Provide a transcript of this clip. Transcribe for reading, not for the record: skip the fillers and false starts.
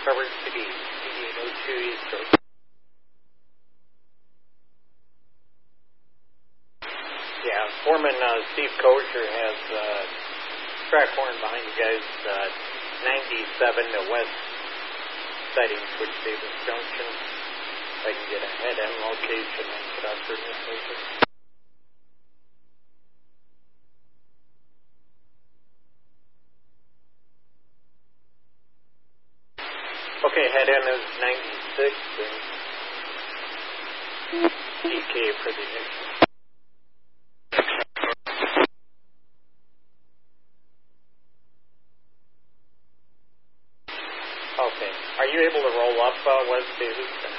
coverage CD 8802 East Coast. Yeah, Foreman Steve Kosher has track horn behind you guys, 97 to west sighting Twitch Davis Junction. If I can get a head-end location and put out for information. Okay, head-end is 96 and DK for the ignition. Okay. Are you able to roll up West Davis?